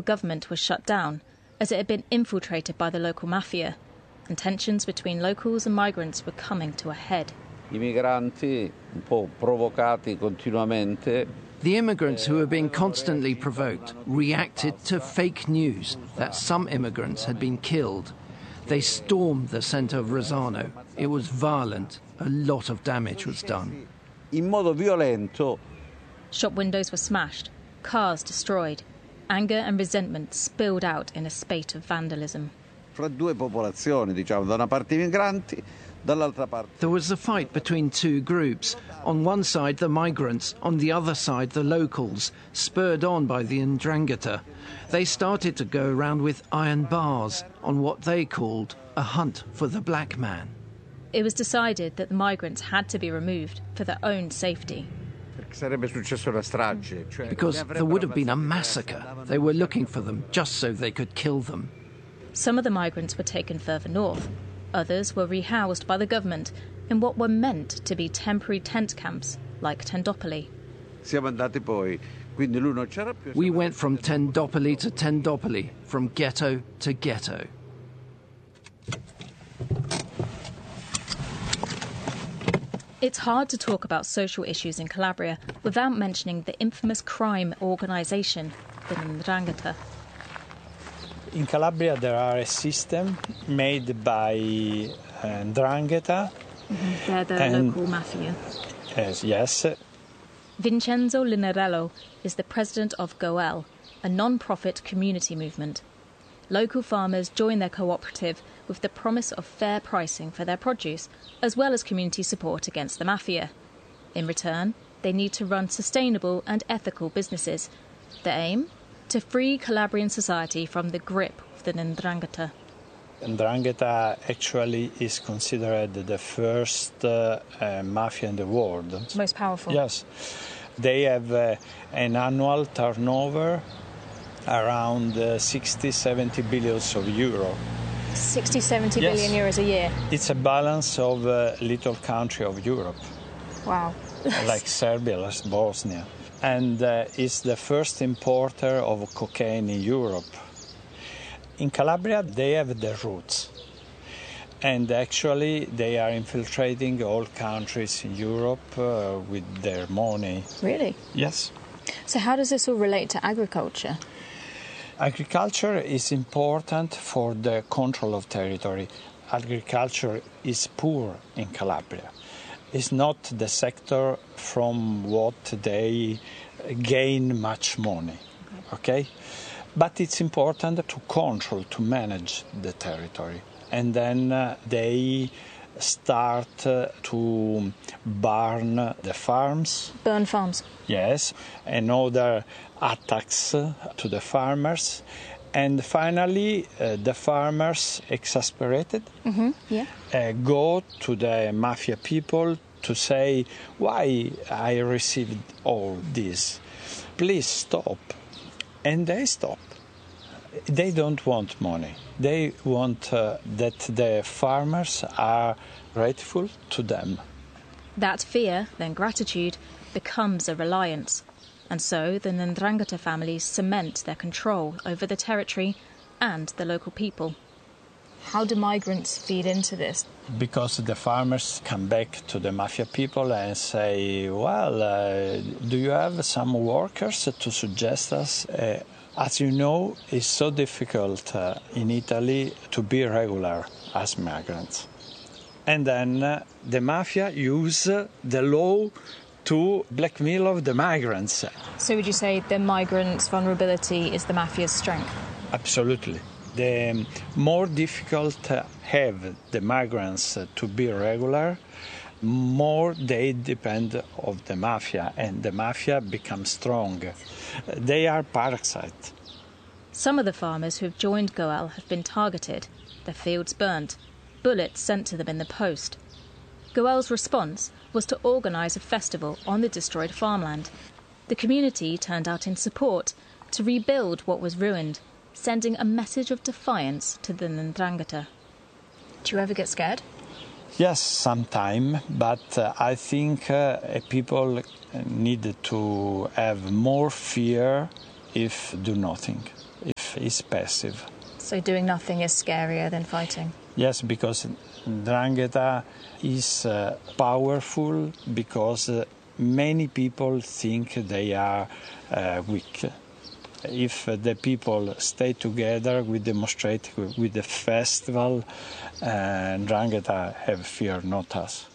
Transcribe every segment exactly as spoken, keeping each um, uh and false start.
government was shut down as it had been infiltrated by the local mafia, and tensions between locals and migrants were coming to a head. I migranti, un po' provocati continuamente. The immigrants who were being constantly provoked reacted to fake news that some immigrants had been killed. They stormed the centre of Rozzano. It was violent. A lot of damage was done. In modo violento. Shop windows were smashed, cars destroyed. Anger and resentment spilled out in a spate of vandalism. Fra due popolazioni, diciamo, da una parte i migranti, dall'altra parte. There was a fight between two groups. On one side, the migrants, on the other side, the locals, spurred on by the 'Ndrangheta. They started to go around with iron bars on what they called a hunt for the black man. It was decided that the migrants had to be removed for their own safety. Because there would have been a massacre. They were looking for them just so they could kill them. Some of the migrants were taken further north. Others were rehoused by the government in what were meant to be temporary tent camps, like Tendopoli. We went from Tendopoli to Tendopoli, from ghetto to ghetto. It's hard to talk about social issues in Calabria without mentioning the infamous crime organisation, the 'Ndrangheta. In Calabria there are a system made by uh, 'Ndrangheta. Mm-hmm. They're the local mafia. Yes, yes. Vincenzo Linerello is the president of Goel, a non-profit community movement. Local farmers join their cooperative with the promise of fair pricing for their produce, as well as community support against the mafia. In return, they need to run sustainable and ethical businesses. The aim? To free Calabrian society from the grip of the 'Ndrangheta. 'Ndrangheta actually is considered the first uh, uh, mafia in the world. Most powerful. Yes. They have uh, an annual turnover around uh, sixty, seventy billions of euro. sixty, seventy yes. billion euros a year. It's a balance of a little country of Europe. Wow. Like Serbia, like Bosnia. And uh, is the first importer of cocaine in Europe. In Calabria, they have the roots. And actually, they are infiltrating all countries in Europe uh, with their money. Really? Yes. So how does this all relate to agriculture? Agriculture is important for the control of territory. Agriculture is poor in Calabria. It's not the sector from what they gain much money, okay? But it's important to control, to manage the territory. And then uh, they start uh, to burn the farms. Burn farms? Yes, and other attacks uh, to the farmers. And finally, uh, the farmers, exasperated, mm-hmm. yeah. uh, go to the mafia people to say, why I received all this? Please stop. And they stop. They don't want money. They want uh, that the farmers are grateful to them. That fear, then gratitude, becomes a reliance. And so the 'Ndrangheta families cement their control over the territory and the local people. How do migrants feed into this? Because the farmers come back to the mafia people and say, well, uh, do you have some workers to suggest us? Uh, as you know, it's so difficult uh, in Italy to be regular as migrants. And then uh, the mafia use uh, the law to blackmail of the migrants. So would you say the migrants' vulnerability is the mafia's strength? Absolutely. The more difficult uh, have the migrants uh, to be regular, more they depend of the mafia, and the mafia becomes strong. They are parasites. Some of the farmers who have joined Goel have been targeted, their fields burnt, bullets sent to them in the post. Goel's response was to organise a festival on the destroyed farmland. The community turned out in support to rebuild what was ruined, sending a message of defiance to the 'Ndrangheta. Do you ever get scared? Yes, sometime, but uh, I think uh, people need to have more fear if do nothing. If life is passive. So doing nothing is scarier than fighting? Yes, because Ndrangheta is uh, powerful because uh, many people think they are uh, weak. If uh, the people stay together, we demonstrate with the festival, uh, Ndrangheta have fear, not us.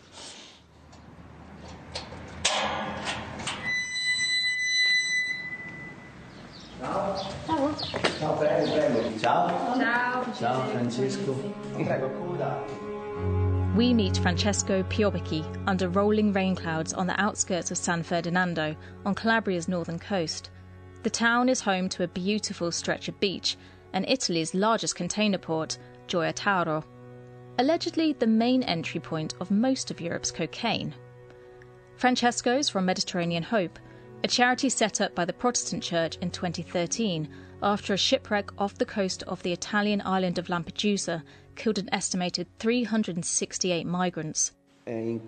Ciao. Ciao, prego, prego. Ciao. Ciao. Ciao, Francesco. Prego, accomoda. We meet Francesco Piobacchi under rolling rain clouds on the outskirts of San Ferdinando on Calabria's northern coast. The town is home to a beautiful stretch of beach and Italy's largest container port, Gioia Tauro, allegedly the main entry point of most of Europe's cocaine. Francesco's from Mediterranean Hope, a charity set up by the Protestant Church in twenty thirteen after a shipwreck off the coast of the Italian island of Lampedusa killed an estimated three hundred sixty-eight migrants. We're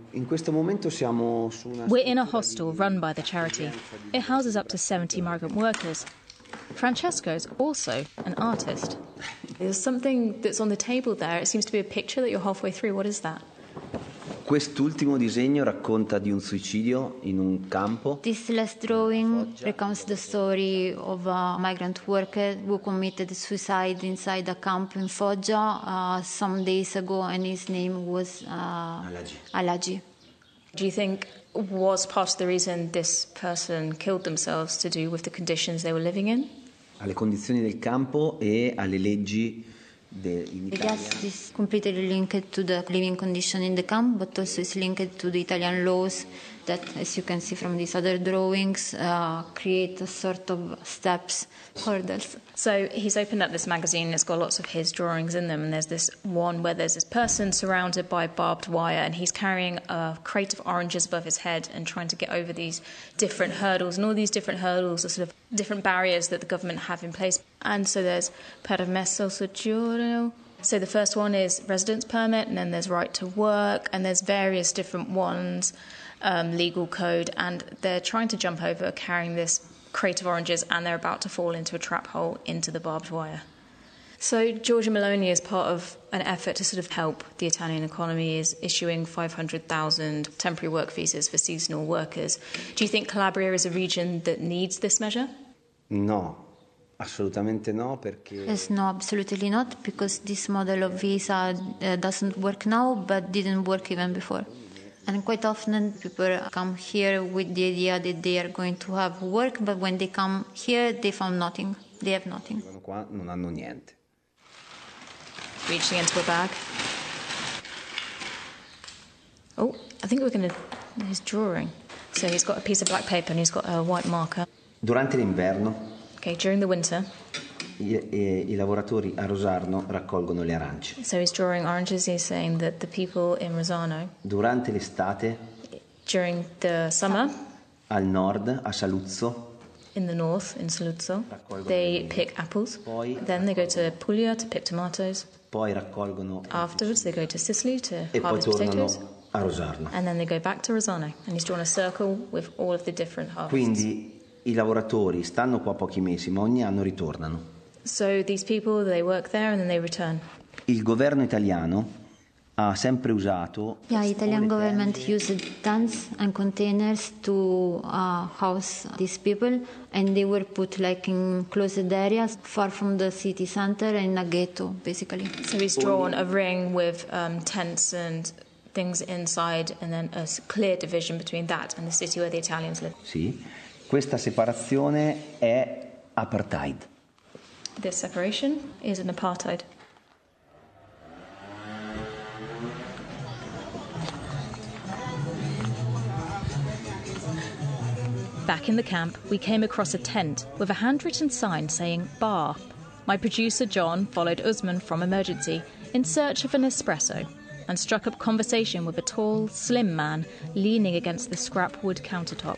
in a hostel run by the charity. It houses up to seventy migrant workers. Francesco's also an artist. There's something that's on the table there. It seems to be a picture that you're halfway through. What is that? Quest'ultimo disegno racconta di un suicidio in un campo. This last drawing recounts the story of a migrant worker who committed suicide inside a camp in Foggia uh, some days ago, and his name was uh, Alagi. Alagi. Do you think was part of the reason this person killed themselves to do with the conditions they were living in? Alle condizioni del campo e alle leggi in Italia. Yes, this is completely linked to the living condition in the camp, but also is linked to the Italian laws that, as you can see from these other drawings, uh, create a sort of steps, hurdles. So he's opened up this magazine, it's got lots of his drawings in them, and there's this one where there's this person surrounded by barbed wire, and he's carrying a crate of oranges above his head and trying to get over these different hurdles, and all these different hurdles are sort of different barriers that the government have in place. And so there's permesso soggiorno. So the first one is residence permit, and then there's right to work, and there's various different ones, um, legal code, and they're trying to jump over carrying this crate of oranges, and they're about to fall into a trap hole into the barbed wire. So Giorgia Meloni, as part of an effort to sort of help the Italian economy, is issuing five hundred thousand temporary work visas for seasonal workers. Do you think Calabria is a region that needs this measure? No. Assolutamente no, perché... Yes, no, absolutely not, because this model of visa uh, doesn't work now, but didn't work even before. And quite often people come here with the idea that they are going to have work, but when they come here, they found nothing. They have nothing. Qua non hanno niente. Reaching into a bag. Oh, I think we're going to... He's drawing. So he's got a piece of black paper and he's got a white marker. Durante l'inverno... Okay, during the winter. I, i, I lavoratori a Rosarno raccolgono le arance. So he's drawing oranges. He's saying that the people in Rosarno... Durante l'estate... During the summer... Al nord, a Saluzzo... In the north, in Saluzzo, they pick apples. Then they go to Puglia to pick tomatoes. Poi raccolgono... Afterwards, they go to Sicily to e harvest poi potatoes. A Rosarno. And then they go back to Rosarno. And he's drawn a circle with all of the different harvests. Quindi i lavoratori stanno qua pochi mesi, ma ogni anno ritornano. So these people, they work there and then they return. Il governo italiano ha sempre usato... Yeah, Italian government used tents and containers to uh, house these people, and they were put like in closed areas far from the city center, in a ghetto, basically. So he's drawn a ring with um, tents and things inside, and then a clear division between that and the city where the Italians live. Sì, questa separazione è apartheid. This separation is an apartheid. Back in the camp, we came across a tent with a handwritten sign saying bar. My producer John followed Usman from Emergency in search of an espresso and struck up conversation with a tall, slim man leaning against the scrap wood countertop.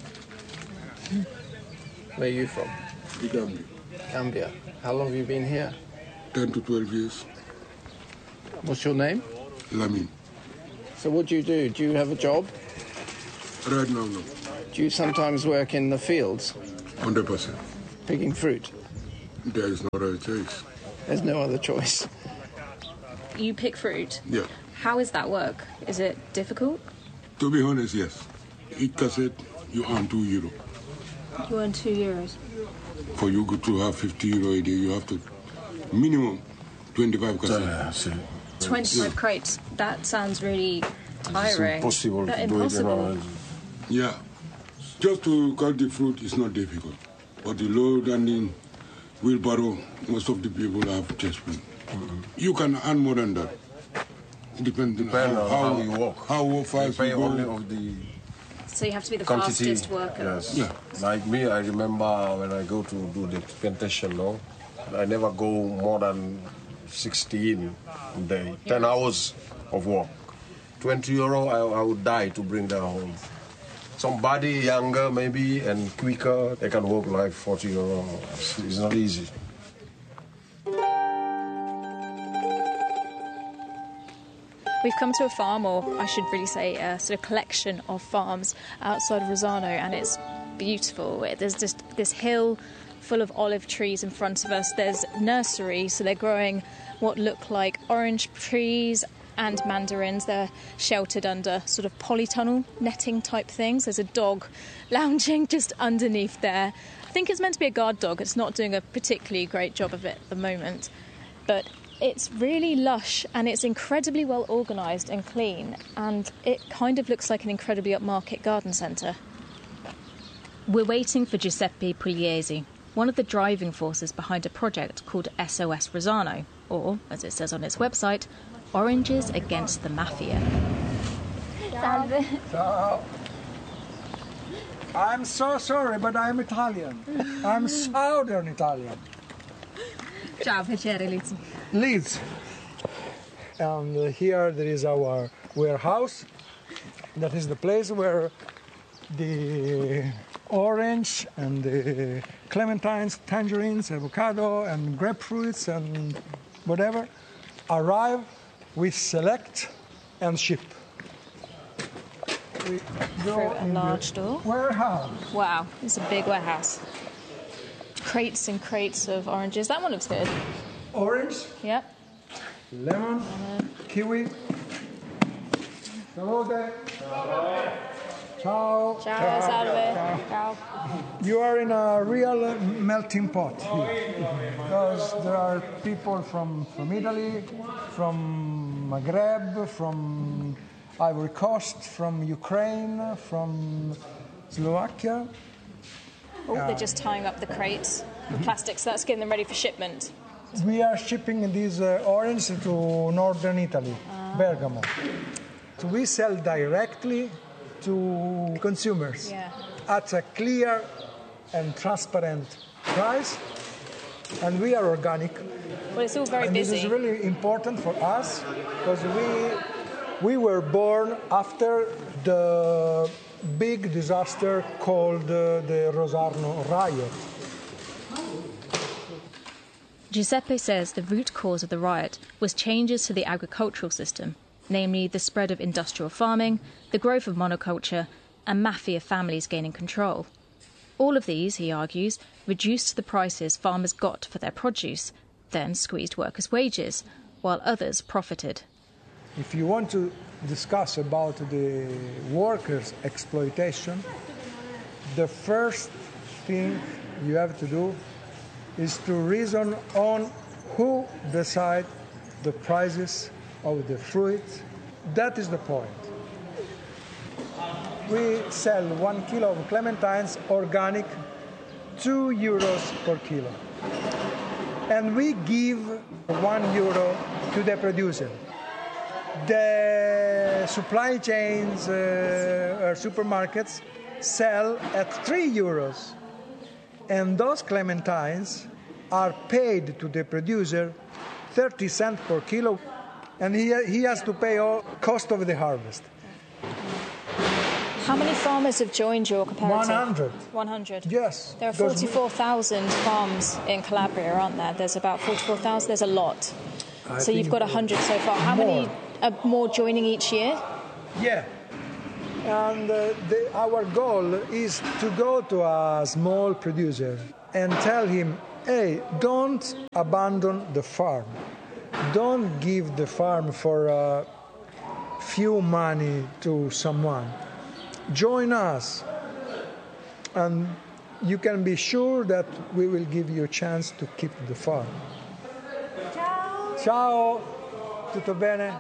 Where are you from? Gambia. Gambia. How long have you been here? ten to twelve years. What's your name? Lamin. So what do you do? Do you have a job? Right now, no. Do you sometimes work in the fields? one hundred percent. Picking fruit? There is no other choice. There's no other choice. You pick fruit. Yeah. How is that work? Is it difficult? To be honest, yes. Each cassette, you earn two euro. You earn two euros. For you to have fifty euro a day, you have to minimum twenty-five cassettes. twenty-five crates. That sounds really tiring. It's impossible That to do it. impossible. Yeah. Just to cut the fruit is not difficult. But the load and the wheelbarrow, most of the people have chest pain. Mm-hmm. You can earn more than that. Depending Depend on on how, how you walk. How fast you pay you go. only of the So you have to be the quantity. fastest worker. Yes. Yeah. Like me, I remember when I go to do the plantation, no, I never go more than sixteen a day. Ten hours of work. Twenty euro, I, I would die to bring that home. Somebody younger maybe and quicker, they can work like forty euro. It's, it's not easy. We've come to a farm, or I should really say a sort of collection of farms outside of Rosano, and it's beautiful. There's just this hill full of olive trees in front of us. There's nurseries, so they're growing what look like orange trees and mandarins. They're sheltered under sort of polytunnel netting type things. There's a dog lounging just underneath there. I think it's meant to be a guard dog. It's not doing a particularly great job of it at the moment, but it's really lush and it's incredibly well organised and clean, and it kind of looks like an incredibly upmarket garden centre. We're waiting for Giuseppe Pugliese, one of the driving forces behind a project called S O S Rosano, or, as it says on its website, Oranges Against the Mafia. Salve. Ciao. I'm so sorry, but I'm Italian. I'm Southern Italian. Ciao, piacere, Liz. Leeds. And uh, here there is our warehouse. That is the place where the orange and the clementines, tangerines, avocado and grapefruits and whatever arrive. We select and ship. We go Through a in large the door. warehouse. Wow, it's a big warehouse. Crates and crates of oranges. That one looks good. Orange, Yep. lemon, kiwi. Salute. Ciao. Ciao, salve. Ciao. You are in a real melting pot here, because there are people from, from Italy, from Maghreb, from Ivory Coast, from Ukraine, from Slovakia. Oh, they're just tying up the crates with plastic, so that's getting them ready for shipment. We are shipping these uh, oranges to northern Italy, Ah. Bergamo. So we sell directly to consumers Yeah. at a clear and transparent price, and we are organic. Well, it's all very And busy. this is really important for us because we we were born after the big disaster called uh, the Rosarno riot. Giuseppe says the root cause of the riot was changes to the agricultural system, namely the spread of industrial farming, the growth of monoculture, and mafia families gaining control. All of these, he argues, reduced the prices farmers got for their produce, then squeezed workers' wages, while others profited. If you want to discuss about the workers' exploitation, the first thing you have to do is to reason on who decide the prices of the fruit. That is the point. We sell one kilo of clementines organic, two euros per kilo. And we give one euro to the producer. The supply chains uh, or supermarkets sell at three euros. And those clementines are paid to the producer thirty cents per kilo, and he, he has to pay all cost of the harvest. How many farmers have joined your cooperative? one hundred. one hundred? Yes. There are because we- forty-four thousand farms in Calabria, aren't there? There's about forty-four thousand. There's a lot. I So you've think got one hundred so far. How more. many are more joining each year? Yeah. And uh, the, our goal is to go to a small producer and tell him, hey, don't abandon the farm. Don't give the farm for a few money to someone. Join us, and you can be sure that we will give you a chance to keep the farm. Ciao. Ciao. Tutto bene?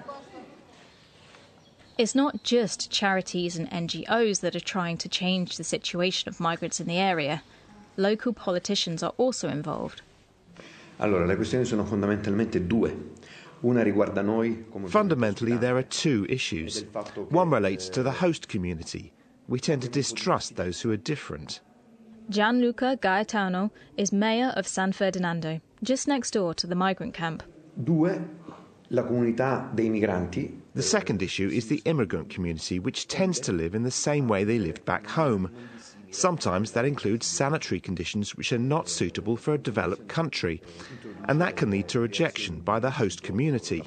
It's not just charities and N G Os that are trying to change the situation of migrants in the area. Local politicians are also involved. Allora, le questioni sono fondamentalmente due. Una riguarda noi come Fundamentally, there are two issues. One relates to the host community. We tend to distrust those who are different. Gianluca Gaetano is mayor of San Ferdinando, just next door to the migrant camp. Due, la comunità dei migranti. The second issue is the immigrant community, which tends to live in the same way they lived back home. Sometimes that includes sanitary conditions which are not suitable for a developed country, and that can lead to rejection by the host community.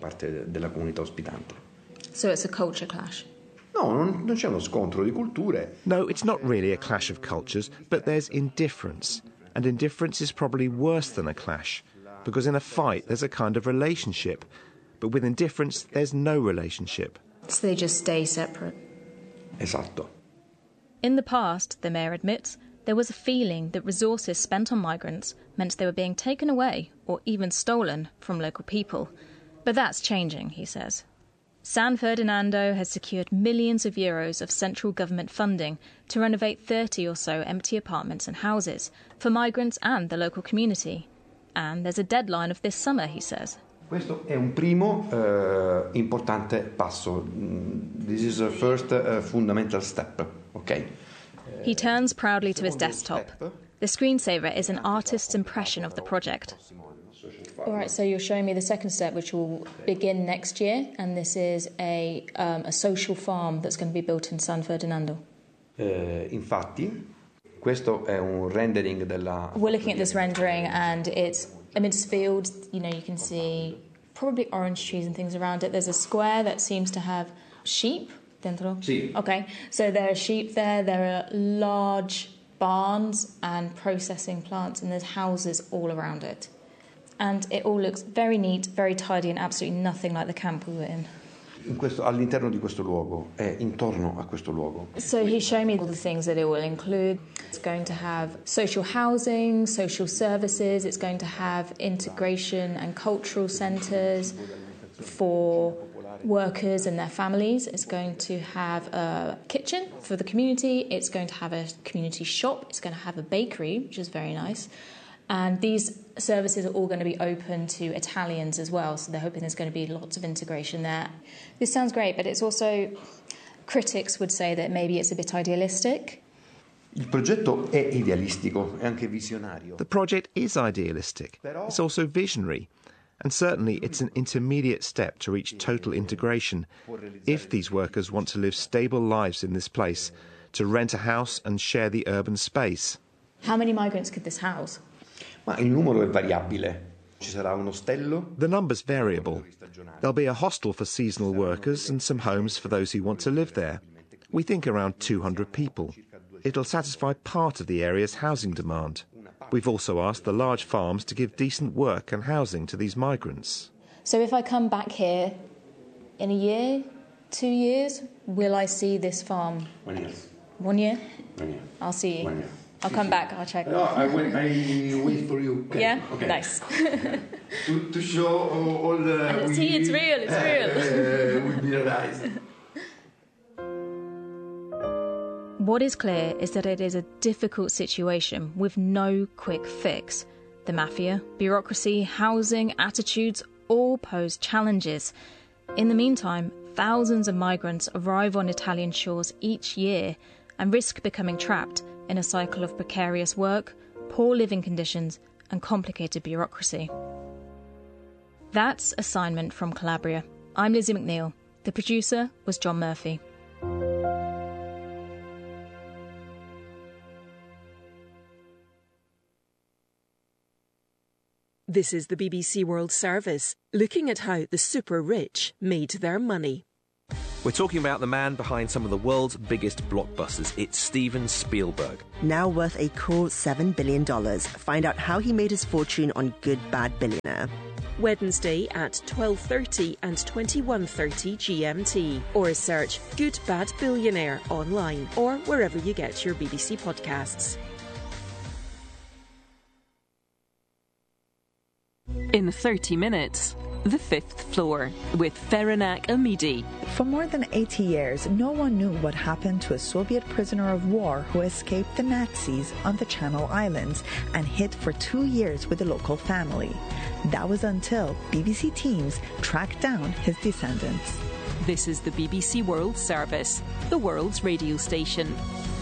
So it's a culture clash? No, non, non c'è uno scontro di culture. No, it's not really a clash of cultures, but there's indifference. And indifference is probably worse than a clash, because in a fight there's a kind of relationship, but with indifference there's no relationship. So they just stay separate? Esatto. In the past, the mayor admits, there was a feeling that resources spent on migrants meant they were being taken away or even stolen from local people. But that's changing, he says. San Ferdinando has secured millions of euros of central government funding to renovate thirty or so empty apartments and houses for migrants and the local community. And there's a deadline of this summer, he says. Questo è un primo uh, importante passo. This is a first uh, fundamental step, okay? He turns proudly to his desktop. The screensaver is an artist's impression of the project. All right, so you're showing me the second step, which will begin next year, and this is a, um, a social farm that's going to be built in San Ferdinando. Uh, infatti, questo è un rendering della... We're looking at this rendering, and it's amidst fields. You know, you can see probably orange trees and things around it. There's a square that seems to have sheep dentro. Sì. Okay, so there are sheep there. There are large barns and processing plants, and there's houses all around it. And it all looks very neat, very tidy, and absolutely nothing like the camp we were in. In questo, all'interno di questo luogo, è intorno a questo luogo. So he's showing me all the things that it will include. It's going to have social housing, social services. It's going to have integration and cultural centres for workers and their families. It's going to have a kitchen for the community. It's going to have a community shop. It's going to have a bakery, which is very nice. And these services are all going to be open to Italians as well, so they're hoping there's going to be lots of integration there. This sounds great, but it's also, critics would say that maybe it's a bit idealistic. Il progetto è idealistico, è anche visionario. The project is idealistic. It's also visionary. And certainly it's an intermediate step to reach total integration if these workers want to live stable lives in this place, to rent a house and share the urban space. How many migrants could this house? Ma il numero è variabile. Ci sarà un ostello. The number's variable. There'll be a hostel for seasonal workers and some homes for those who want to live there. We think around two hundred people. It'll satisfy part of the area's housing demand. We've also asked the large farms to give decent work and housing to these migrants. So if I come back here in a year, two years, will I see this farm? One year. One year? One year. I'll see you. One year. I'll come back, I'll check. No, I wait, I wait for you. Okay. Yeah? Okay. Nice. to, to show all, all the... See, it's real, it's real. Uh, will be realized. What is clear is that it is a difficult situation with no quick fix. The mafia, bureaucracy, housing, attitudes all pose challenges. In the meantime, thousands of migrants arrive on Italian shores each year and risk becoming trapped in a cycle of precarious work, poor living conditions and complicated bureaucracy. That's Assignment from Calabria. I'm Lizzie McNeil. The producer was John Murphy. This is the B B C World Service, looking at how the super rich made their money. We're talking about the man behind some of the world's biggest blockbusters. It's Steven Spielberg. Now worth a cool seven billion dollars. Find out how he made his fortune on Good Bad Billionaire. Wednesday at twelve thirty and twenty-one thirty G M T. Or search Good Bad Billionaire online or wherever you get your B B C podcasts. In thirty minutes, The Fifth Floor with Feranak Amidi. For more than eighty years, no one knew what happened to a Soviet prisoner of war who escaped the Nazis on the Channel Islands and hid for two years with a local family. That was until B B C teams tracked down his descendants. This is the B B C World Service, the world's radio station.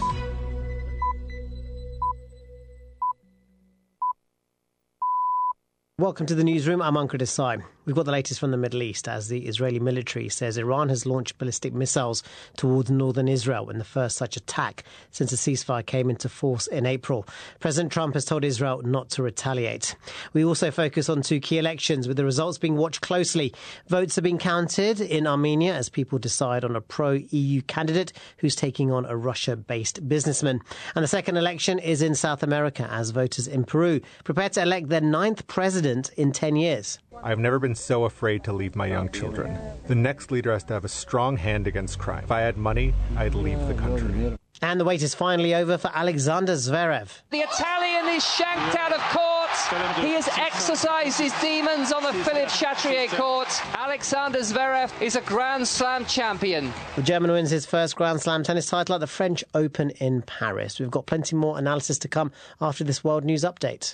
Welcome to the newsroom. I'm Ankur Desai. We've got the latest from the Middle East as the Israeli military says Iran has launched ballistic missiles towards northern Israel in the first such attack since a ceasefire came into force in April. President Trump has told Israel not to retaliate. We also focus on two key elections with the results being watched closely. Votes are being counted in Armenia as people decide on a pro-E U candidate who's taking on a Russia-based businessman. And the second election is in South America as voters in Peru prepare to elect their ninth president in ten years. I've never been so afraid to leave my young children. The next leader has to have a strong hand against crime. If I had money, I'd leave the country. And the wait is finally over for Alexander Zverev. The Italian is shanked out of court. He has exercised his demons on the Philippe Chatrier court. Alexander Zverev is a Grand Slam champion. The German wins his first Grand Slam tennis title at the French Open in Paris. We've got plenty more analysis to come after this World News Update.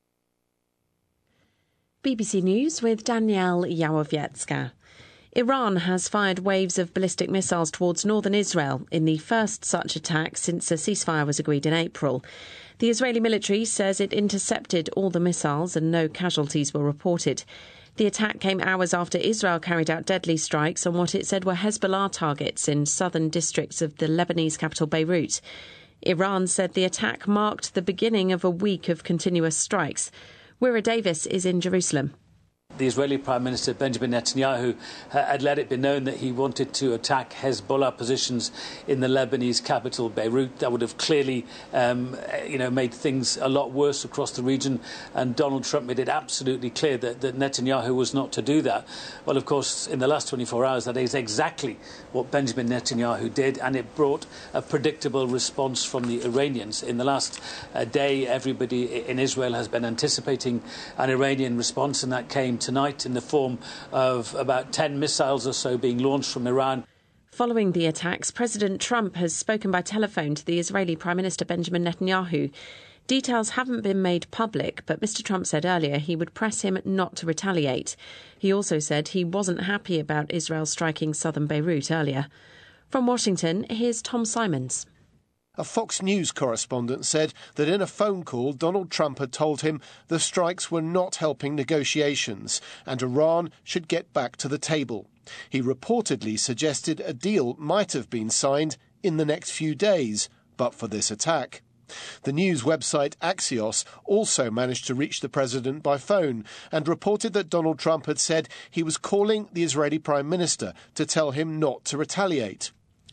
B B C News with Danielle Yawowiecka. Iran has fired waves of ballistic missiles towards northern Israel in the first such attack since a ceasefire was agreed in April. The Israeli military says it intercepted all the missiles and no casualties were reported. The attack came hours after Israel carried out deadly strikes on what it said were Hezbollah targets in southern districts of the Lebanese capital Beirut. Iran said the attack marked the beginning of a week of continuous strikes. Wira Davis is in Jerusalem. The Israeli Prime Minister Benjamin Netanyahu had let it be known that he wanted to attack Hezbollah positions in the Lebanese capital, Beirut. That would have clearly um, you know, made things a lot worse across the region. And Donald Trump made it absolutely clear that, that Netanyahu was not to do that. Well, of course, in the last twenty-four hours, that is exactly what Benjamin Netanyahu did. And it brought a predictable response from the Iranians. In the last uh, day, everybody in Israel has been anticipating an Iranian response, and that came tonight in the form of about ten missiles or so being launched from Iran. Following the attacks, President Trump has spoken by telephone to the Israeli Prime Minister Benjamin Netanyahu. Details haven't been made public, but Mister Trump said earlier he would press him not to retaliate. He also said he wasn't happy about Israel striking southern Beirut earlier. From Washington, here's Tom Simons. A Fox News correspondent said that in a phone call, Donald Trump had told him the strikes were not helping negotiations and Iran should get back to the table. He reportedly suggested a deal might have been signed in the next few days, but for this attack. The news website Axios also managed to reach the president by phone and reported that Donald Trump had said he was calling the Israeli Prime Minister to tell him not to retaliate.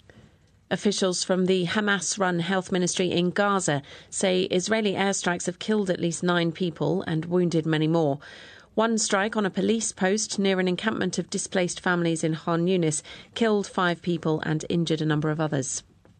Officials from the Hamas-run health ministry in Gaza say Israeli airstrikes have killed at least nine people and wounded many more. One strike on a police post near an encampment of displaced families in Khan Yunis killed five people and injured a number of others.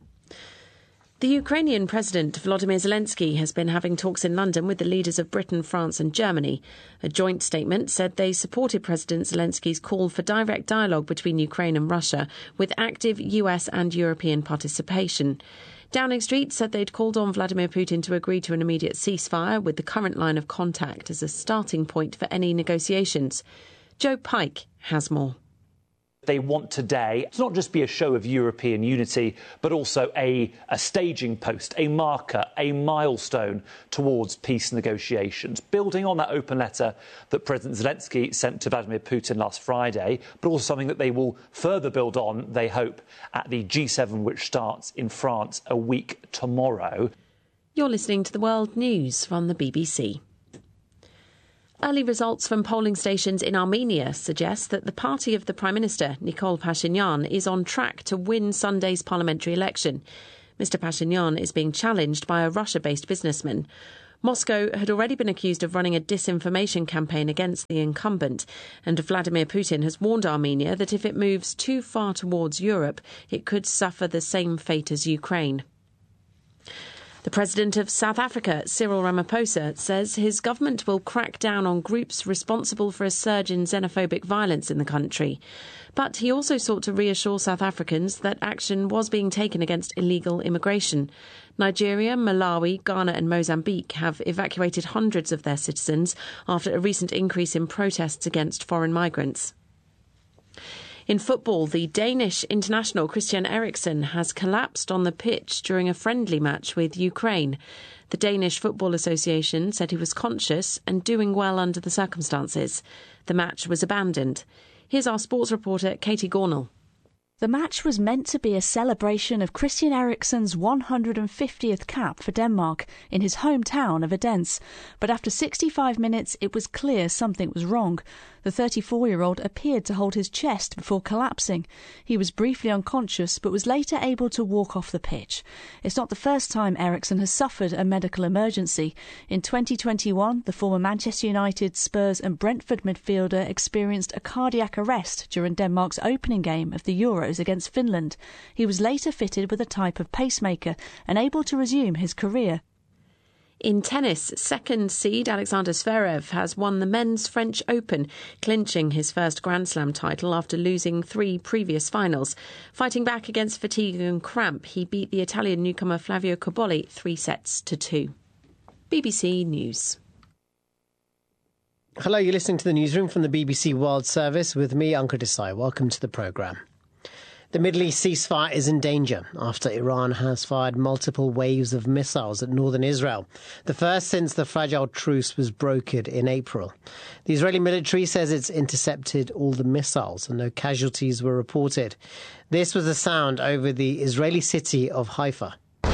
The Ukrainian President Volodymyr Zelensky has been having talks in London with the leaders of Britain, France and Germany. A joint statement said they supported President Zelensky's call for direct dialogue between Ukraine and Russia, with active U S and European participation. Downing Street said they'd called on Vladimir Putin to agree to an immediate ceasefire, with the current line of contact as a starting point for any negotiations. Joe Pike has more. They want today to not just be a show of European unity, but also a, a staging post, a marker, a milestone towards peace negotiations, building on that open letter that President Zelensky sent to Vladimir Putin last Friday, but also something that they will further build on, they hope, at the G seven, which starts in France a week tomorrow. You're listening to the World News from the B B C. Early results from polling stations in Armenia suggest that the party of the Prime Minister, Nikol Pashinyan, is on track to win Sunday's parliamentary election. Mister Pashinyan is being challenged by a Russia-based businessman. Moscow had already been accused of running a disinformation campaign against the incumbent, and Vladimir Putin has warned Armenia that if it moves too far towards Europe, it could suffer the same fate as Ukraine. The President of South Africa, Cyril Ramaphosa, says his government will crack down on groups responsible for a surge in xenophobic violence in the country. But he also sought to reassure South Africans that action was being taken against illegal immigration. Nigeria, Malawi, Ghana and Mozambique have evacuated hundreds of their citizens after a recent increase in protests against foreign migrants. In football, the Danish international Christian Eriksen has collapsed on the pitch during a friendly match with Ukraine. The Danish Football Association said he was conscious and doing well under the circumstances. The match was abandoned. Here's our sports reporter, Katie Gornall. The match was meant to be a celebration of Christian Eriksen's one hundred fiftieth cap for Denmark in his hometown of Odense. But after sixty-five minutes, it was clear something was wrong. The thirty-four-year-old appeared to hold his chest before collapsing. He was briefly unconscious but was later able to walk off the pitch. It's not the first time Eriksen has suffered a medical emergency. In twenty twenty-one, the former Manchester United, Spurs and Brentford midfielder experienced a cardiac arrest during Denmark's opening game of the Euros against Finland. He was later fitted with a type of pacemaker and able to resume his career. In tennis, second seed Alexander Zverev has won the men's French Open, clinching his first Grand Slam title after losing three previous finals. Fighting back against fatigue and cramp, he beat the Italian newcomer Flavio Cobolli three sets to two. B B C News. Hello, you're listening to the newsroom from the B B C World Service with me, Ankur Desai. Welcome to the programme. The Middle East ceasefire is in danger after Iran has fired multiple waves of missiles at northern Israel, the first since the fragile truce was brokered in April. The Israeli military says it's intercepted all the missiles and no casualties were reported. This was the sound over the Israeli city of Haifa.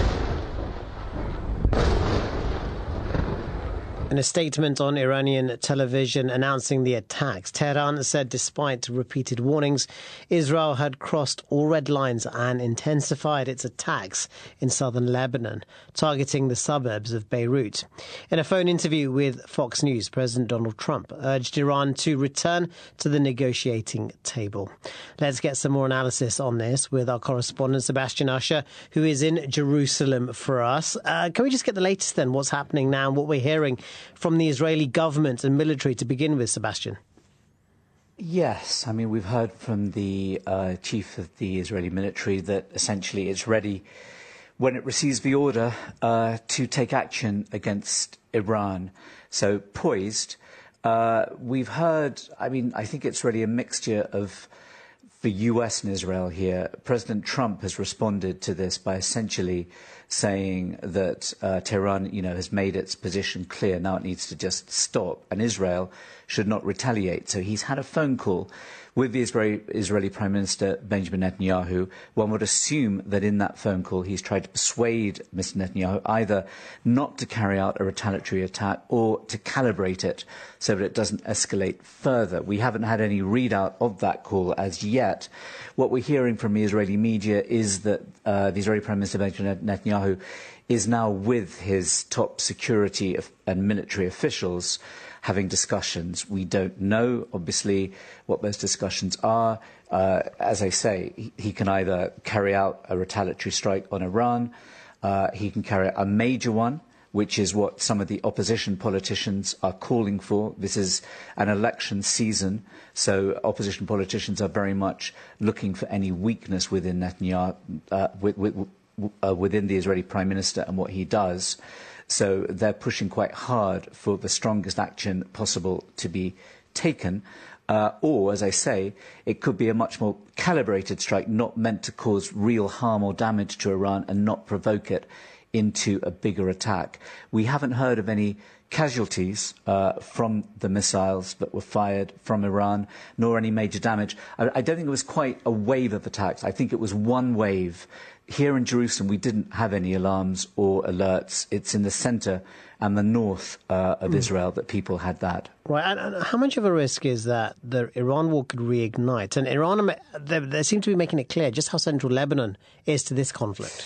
In a statement on Iranian television announcing the attacks, Tehran said despite repeated warnings, Israel had crossed all red lines and intensified its attacks in southern Lebanon, targeting the suburbs of Beirut. In a phone interview with Fox News, President Donald Trump urged Iran to return to the negotiating table. Let's get some more analysis on this with our correspondent Sebastian Usher, who is in Jerusalem for us. Uh, can we just get the latest then, what's happening now and what we're hearing from the Israeli government and military to begin with, Sebastian? Yes, I mean, we've heard from the uh, chief of the Israeli military that essentially it's ready, when it receives the order, uh, to take action against Iran. So poised. Uh, we've heard, I mean, I think it's really a mixture of the U S and Israel here. President Trump has responded to this by essentially saying that uh, Tehran, you know, has made its position clear. Now it needs to just stop, and Israel should not retaliate. So he's had a phone call with the Israeli, Israeli Prime Minister Benjamin Netanyahu. One would assume that in that phone call he's tried to persuade Mister Netanyahu either not to carry out a retaliatory attack or to calibrate it so that it doesn't escalate further. We haven't had any readout of that call as yet. What we're hearing from the Israeli media is that uh, the Israeli Prime Minister Benjamin Netanyahu is now with his top security and military officials having discussions. We don't know, obviously, what those discussions are. Uh, as I say, he, he can either carry out a retaliatory strike on Iran, uh, he can carry out a major one, which is what some of the opposition politicians are calling for. This is an election season, so opposition politicians are very much looking for any weakness within Netanyahu, uh, with, with, uh, within the Israeli Prime Minister and what he does. So they're pushing quite hard for the strongest action possible to be taken. Uh, or, as I say, it could be a much more calibrated strike, not meant to cause real harm or damage to Iran and not provoke it into a bigger attack. We haven't heard of any casualties uh, from the missiles that were fired from Iran, nor any major damage. I, I don't think it was quite a wave of attacks. I think it was one wave Here in Jerusalem, we didn't have any alarms or alerts. It's in the centre and the north uh, of mm. Israel that people had that. Right, and, and how much of a risk is that the Iran war could reignite? And Iran, they, they seem to be making it clear just how central Lebanon is to this conflict.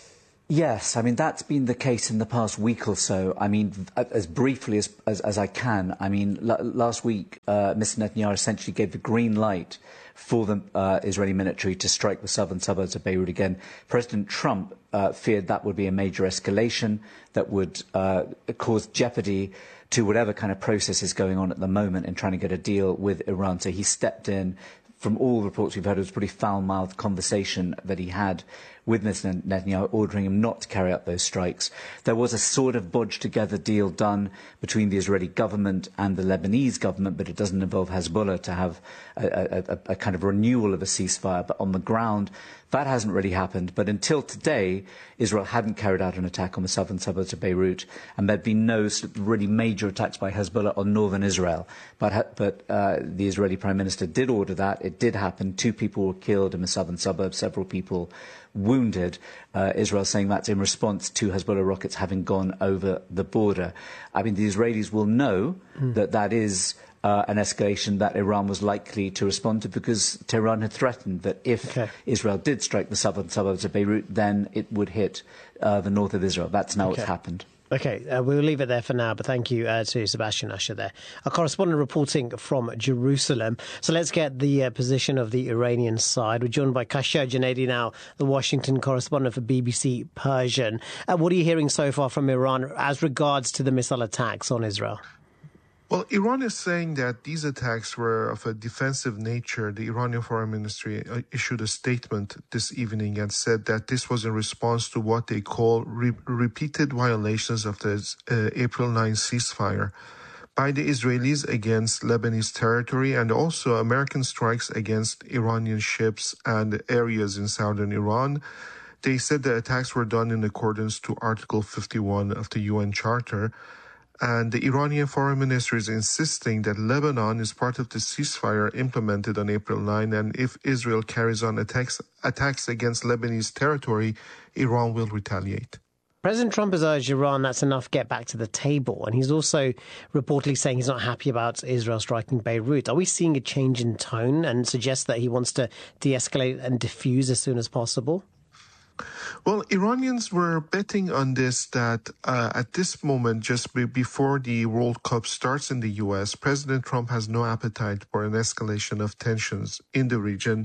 Yes, I mean, that's been the case in the past week or so. I mean, as briefly as, as, as I can, I mean, l- last week, uh, Mister Netanyahu essentially gave the green light for the uh, Israeli military to strike the southern suburbs of Beirut again. President Trump uh, feared that would be a major escalation that would uh, cause jeopardy to whatever kind of process is going on at the moment in trying to get a deal with Iran. So he stepped in. From all reports we've heard, it was a pretty foul-mouthed conversation that he had with Mister Netanyahu, ordering him not to carry out those strikes. There was a sort of bodged-together deal done between the Israeli government and the Lebanese government, but it doesn't involve Hezbollah to have a, a, a, a kind of renewal of a ceasefire. But on the ground, that hasn't really happened. But until today, Israel hadn't carried out an attack on the southern suburbs of Beirut, and there'd been no really major attacks by Hezbollah on northern Israel. But, but uh, the Israeli Prime Minister did order that. It did happen. Two people were killed in the southern suburbs, several people wounded. Uh, Israel saying that's in response to Hezbollah rockets having gone over the border. I mean, the Israelis will know mm. that that is uh, an escalation that Iran was likely to respond to, because Tehran had threatened that if okay. Israel did strike the southern suburbs of Beirut, then it would hit uh, the north of Israel. That's now okay. what's happened. OK, uh, we'll leave it there for now, but thank you uh, to Sebastian Usher there. A correspondent reporting from Jerusalem. So let's get the uh, position of the Iranian side. We're joined by Kashia Junaidi now, the Washington correspondent for B B C Persian. Uh, what are you hearing so far from Iran as regards to the missile attacks on Israel? Well, Iran is saying that these attacks were of a defensive nature. The Iranian Foreign Ministry issued a statement this evening and said that this was in response to what they call re- repeated violations of the uh, April ninth ceasefire by the Israelis against Lebanese territory, and also American strikes against Iranian ships and areas in southern Iran. They said the attacks were done in accordance to Article fifty-one of the U N Charter. And the Iranian Foreign Ministry is insisting that Lebanon is part of the ceasefire implemented on April ninth, and if Israel carries on attacks, attacks against Lebanese territory, Iran will retaliate. President Trump has urged Iran that's enough, get back to the table. And he's also reportedly saying he's not happy about Israel striking Beirut. Are we seeing a change in tone and suggest that he wants to de-escalate and defuse as soon as possible? Well, Iranians were betting on this, that uh, at this moment, just be before the World Cup starts in the U S, President Trump has no appetite for an escalation of tensions in the region.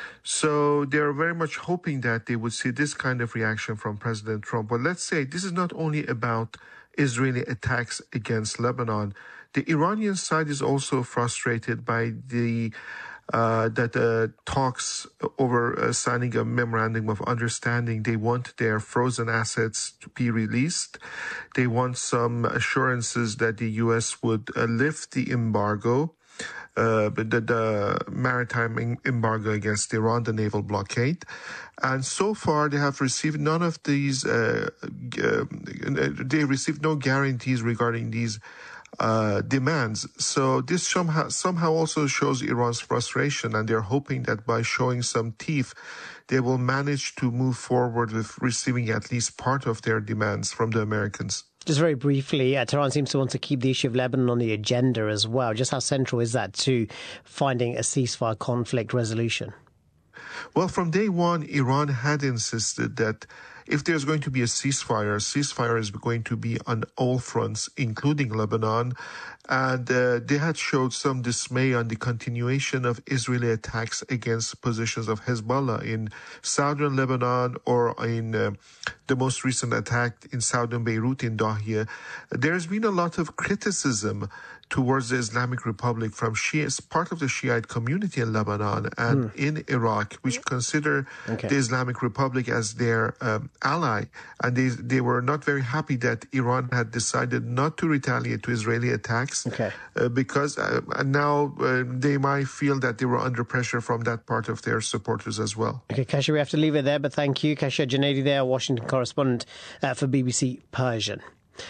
So they're very much hoping that they would see this kind of reaction from President Trump. But let's say this is not only about Israeli attacks against Lebanon. The Iranian side is also frustrated by the Uh, that uh, talks over uh, signing a memorandum of understanding. They want their frozen assets to be released. They want some assurances that the U S would uh, lift the embargo, uh, the, the maritime embargo against Iran, the naval blockade. And so far, they have received none of these, uh, uh, they received no guarantees regarding these Uh, demands. So this somehow, somehow also shows Iran's frustration, and they're hoping that by showing some teeth, they will manage to move forward with receiving at least part of their demands from the Americans. Just very briefly, uh, Tehran seems to want to keep the issue of Lebanon on the agenda as well. Just how central is that to finding a ceasefire conflict resolution? Well, from day one, Iran had insisted that if there's going to be a ceasefire, a ceasefire is going to be on all fronts, including Lebanon. And uh, they had showed some dismay on the continuation of Israeli attacks against positions of Hezbollah in southern Lebanon, or in uh, the most recent attack in southern Beirut in Dahiyeh. There's been a lot of criticism towards the Islamic Republic from Shias, part of the Shiite community in Lebanon and hmm. in Iraq, which consider okay. the Islamic Republic as their um, ally. And they, they were not very happy that Iran had decided not to retaliate to Israeli attacks, okay. uh, because uh, now uh, they might feel that they were under pressure from that part of their supporters as well. Okay, Kashia, we have to leave it there, but thank you. Kashia Junaidi there, Washington correspondent uh, for B B C Persian.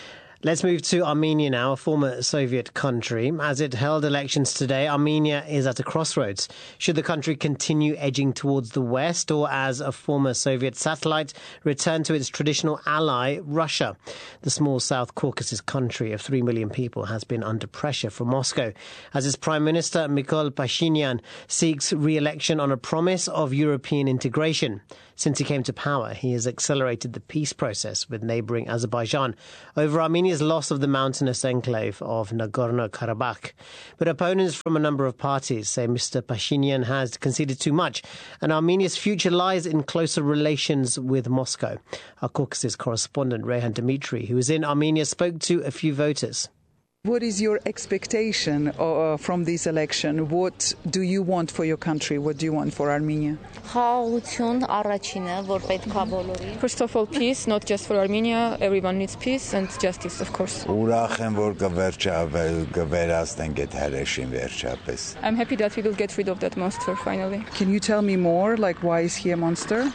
Let's move to Armenia now, a former Soviet country. As it held elections today, Armenia is at a crossroads. Should the country continue edging towards the west, or as a former Soviet satellite, return to its traditional ally, Russia? The small South Caucasus country of three million people has been under pressure from Moscow, as its Prime Minister, Nikol Pashinyan, seeks re-election on a promise of European integration. Since he came to power, he has accelerated the peace process with neighbouring Azerbaijan over Armenia's loss of the mountainous enclave of Nagorno-Karabakh. But opponents from a number of parties say Mister Pashinyan has conceded too much, and Armenia's future lies in closer relations with Moscow. Our Caucasus correspondent Rehan Dimitri, who is in Armenia, spoke to a few voters. What is your expectation uh, from this election? What do you want for your country? What do you want for Armenia? First of all, peace, not just for Armenia. Everyone needs peace and justice, of course. I'm happy that we will get rid of that monster finally. Can you tell me more? Like, why is he a monster?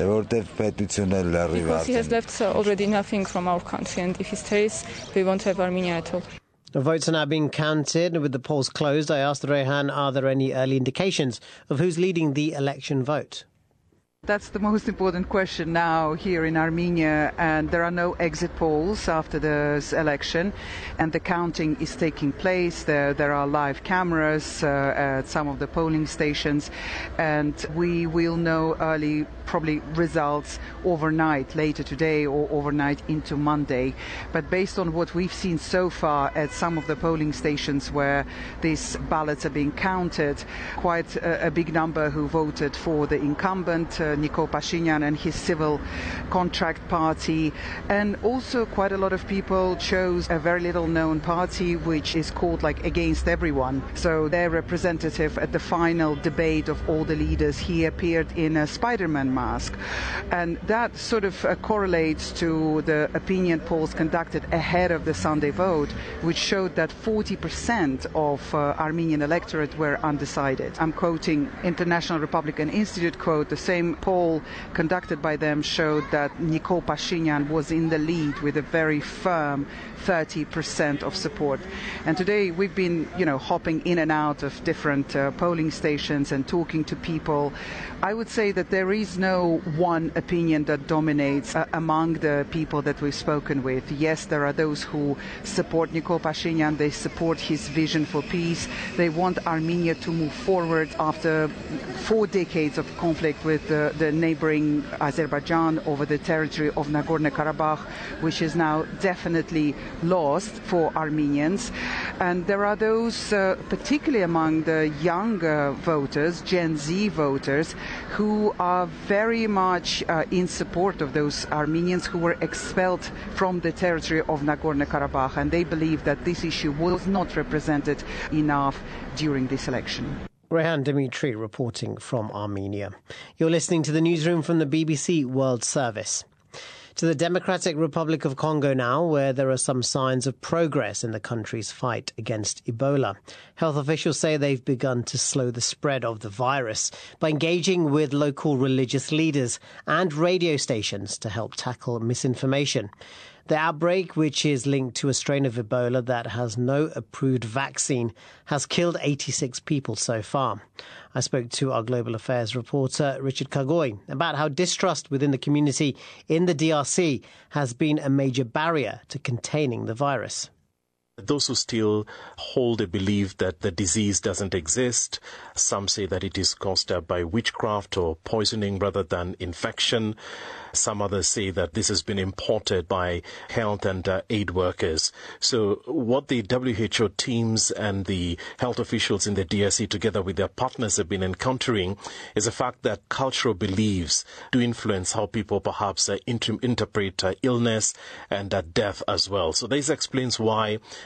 Because he has left uh, already nothing from our country, and if he stays, we won't have Armenia at all. The votes are now being counted. With the polls closed, I asked Rehan, are there any early indications of who's leading the election vote? That's the most important question now here in Armenia, and there are no exit polls after this election, and the counting is taking place. There, there are live cameras uh, at some of the polling stations, and we will know early probably results overnight, later today or overnight into Monday. But based on what we've seen so far at some of the polling stations where these ballots are being counted, quite a, a big number who voted for the incumbent, uh, Nikol Pashinyan, and his civil contract party, and also quite a lot of people chose a very little known party which is called like Against Everyone. So their representative at the final debate of all the leaders, he appeared in a Spider-Man mask, and that sort of uh, correlates to the opinion polls conducted ahead of the Sunday vote, which showed that forty percent of uh, Armenian electorate were undecided. I'm quoting International Republican Institute quote, the same poll conducted by them showed that Nikol Pashinyan was in the lead with a very firm thirty percent of support. And today we've been, you know, hopping in and out of different uh, polling stations and talking to people. I would say that there is no one opinion that dominates uh, among the people that we've spoken with. Yes, there are those who support Nikol Pashinyan, they support his vision for peace, they want Armenia to move forward after four decades of conflict with uh, the neighboring Azerbaijan over the territory of Nagorno-Karabakh, which is now definitely lost for Armenians. And there are those, uh, particularly among the younger voters, Gen Z voters, who are very much uh, in support of those Armenians who were expelled from the territory of Nagorno-Karabakh, and they believe that this issue was not represented enough during this election. Rehan Dimitri reporting from Armenia. You're listening to the newsroom from the B B C World Service. To the Democratic Republic of Congo now, where there are some signs of progress in the country's fight against Ebola. Health officials say they've begun to slow the spread of the virus by engaging with local religious leaders and radio stations to help tackle misinformation. The outbreak, which is linked to a strain of Ebola that has no approved vaccine, has killed eighty-six people so far. I spoke to our global affairs reporter, Richard Kagoy, about how distrust within the community in the D R C has been a major barrier to containing the virus. Those who still hold a belief that the disease doesn't exist, some say that it is caused by witchcraft or poisoning rather than infection. Some others say that this has been imported by health and uh, aid workers. So what the W H O teams and the health officials in the D R C together with their partners have been encountering is the fact that cultural beliefs do influence how people perhaps uh, inter- interpret uh, illness and uh, death as well. So this explains why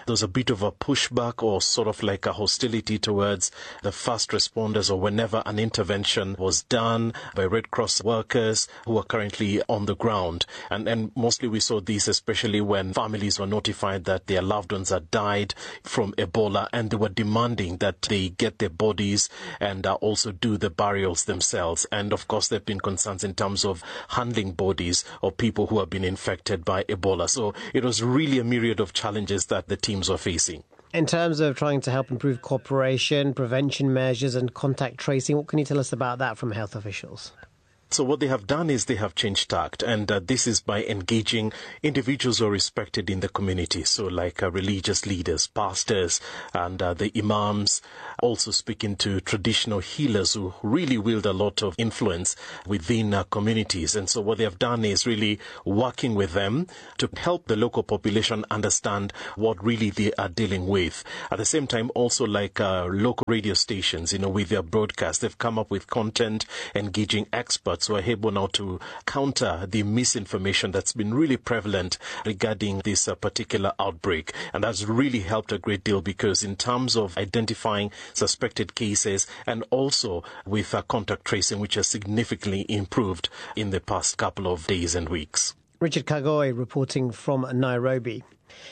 there was a bit of a pushback or sort of like a hostility towards the first responders, or whenever an intervention was done by Red Cross workers who are currently on the ground. And, and mostly we saw this especially when families were notified that their loved ones had died from Ebola, and they were demanding that they get their bodies and uh, also do the burials themselves. And of course there have been concerns in terms of handling bodies of people who have been infected by Ebola. So it was really a myriad of challenges that the teams were facing. In terms of trying to help improve cooperation, prevention measures and contact tracing, what can you tell us about that from health officials? So what they have done is they have changed tact, and uh, this is by engaging individuals who are respected in the community, so like uh, religious leaders, pastors, and uh, the imams, also speaking to traditional healers who really wield a lot of influence within uh, communities. And so what they have done is really working with them to help the local population understand what really they are dealing with. At the same time, also like uh, local radio stations, you know, with their broadcast, they've come up with content engaging experts who are able now to counter the misinformation that's been really prevalent regarding this uh, particular outbreak. And that's really helped a great deal, because in terms of identifying suspected cases and also with uh, contact tracing, which has significantly improved in the past couple of days and weeks. Richard Kagoi reporting from Nairobi.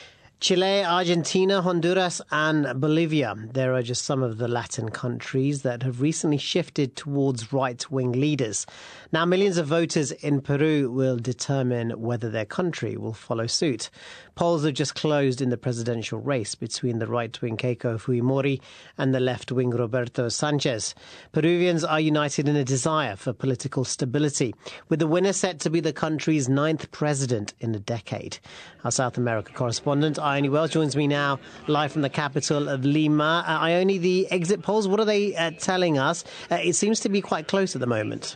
Chile, Argentina, Honduras and Bolivia. There are just some of the Latin countries that have recently shifted towards right-wing leaders. Now, millions of voters in Peru will determine whether their country will follow suit. Polls have just closed in the presidential race between the right-wing Keiko Fujimori and the left-wing Roberto Sanchez. Peruvians are united in a desire for political stability, with the winner set to be the country's ninth president in a decade. Our South America correspondent, Ione Wells, joins me now live from the capital of Lima. Uh, Ione, the exit polls, what are they uh, telling us? Uh, it seems to be quite close at the moment.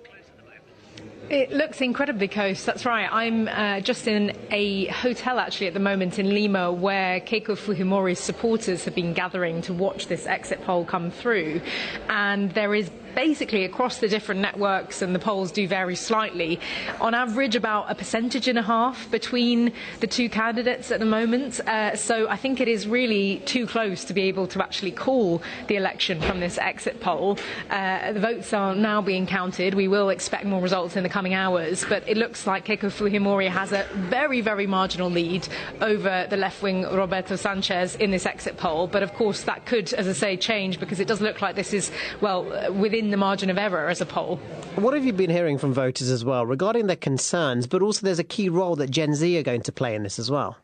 It looks incredibly close, that's right. I'm uh, just in a hotel actually at the moment in Lima, where Keiko Fujimori's supporters have been gathering to watch this exit poll come through. And there is basically across the different networks, and the polls do vary slightly, on average about a percentage and a half between the two candidates at the moment. Uh, so I think it is really too close to be able to actually call the election from this exit poll. Uh, the votes are now being counted. We will expect more results in the coming hours, but it looks like Keiko Fujimori has a very, very marginal lead over the left-wing Roberto Sanchez in this exit poll. But of course that could, as I say, change, because it does look like this is, well, within the margin of error as a poll. What have you been hearing from voters as well regarding their concerns, but also there's a key role that Gen Z are going to play in this as well?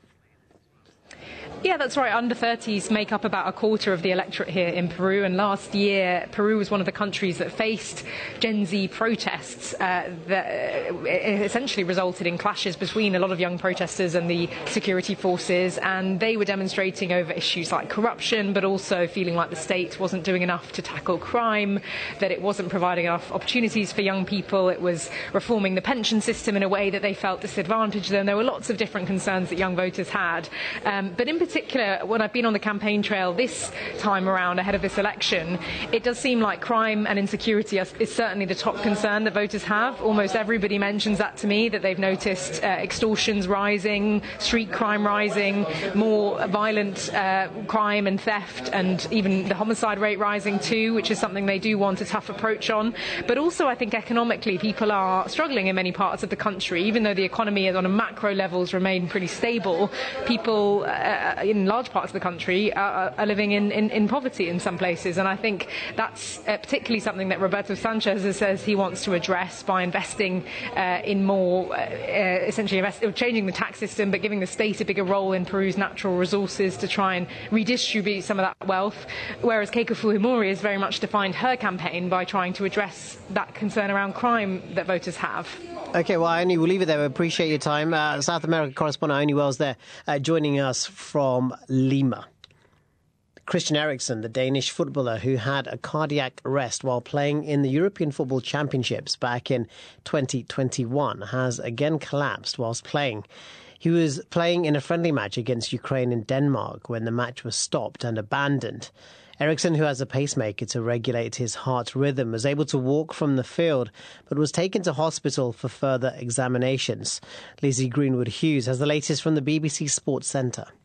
Yeah, that's right. Under thirties make up about a quarter of the electorate here in Peru, and last year Peru was one of the countries that faced Gen Z protests uh, that essentially resulted in clashes between a lot of young protesters and the security forces, and they were demonstrating over issues like corruption, but also feeling like the state wasn't doing enough to tackle crime, that it wasn't providing enough opportunities for young people, it was reforming the pension system in a way that they felt disadvantaged them. There were lots of different concerns that young voters had, um, but in particular, when I've been on the campaign trail this time around ahead of this election, it does seem like crime and insecurity is, is certainly the top concern that voters have. Almost everybody mentions that to me, that they've noticed uh, extortions rising, street crime rising, more violent uh, crime and theft, and even the homicide rate rising too, which is something they do want a tough approach on. But also I think economically people are struggling in many parts of the country. Even though the economy is on a macro levels remain pretty stable, people uh, in large parts of the country are, are living in, in, in poverty in some places, and I think that's uh, particularly something that Roberto Sanchez says he wants to address by investing uh, in more, uh, uh, essentially invest, changing the tax system, but giving the state a bigger role in Peru's natural resources to try and redistribute some of that wealth, whereas Keiko Fujimori has very much defined her campaign by trying to address that concern around crime that voters have. OK, well, Ione, we'll leave it there. We appreciate your time. Uh, South America correspondent Ione Wells there, uh, joining us from Lima. Christian Eriksen, the Danish footballer who had a cardiac arrest while playing in the European Football Championships back in twenty twenty-one, has again collapsed whilst playing. He was playing in a friendly match against Ukraine in Denmark when the match was stopped and abandoned. Eriksen, who has a pacemaker to regulate his heart rhythm, was able to walk from the field, but was taken to hospital for further examinations. Lizzie Greenwood-Hughes has the latest from the B B C Sports Centre.